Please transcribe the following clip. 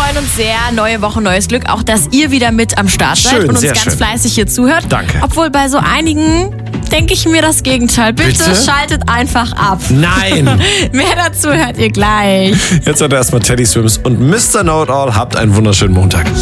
freuen uns sehr. Neue Woche, neues Glück. Auch, dass ihr wieder mit am Start seid und uns ganz fleißig hier zuhört. Danke. Obwohl bei so einigen denke ich mir das Gegenteil. Bitte schaltet einfach ab. Nein. Mehr dazu hört ihr gleich. Jetzt hat er erstmal Teddy Swims und Mr. Know-It-All. Habt einen wunderschönen Montag.